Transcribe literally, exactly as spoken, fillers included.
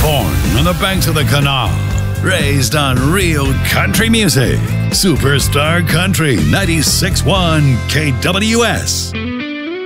Born on the banks of the canal, raised on real country music. Superstar Country ninety-six point one K W S.